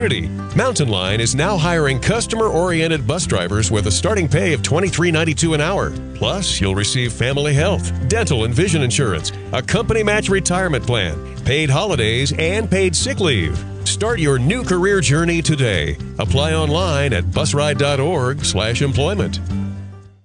Mountain Line is now hiring customer-oriented bus drivers with a starting pay of $23.92 an hour. Plus, you'll receive family health, dental and vision insurance, a company match retirement plan, paid holidays, and paid sick leave. Start your new career journey today. Apply online at busride.org/employment.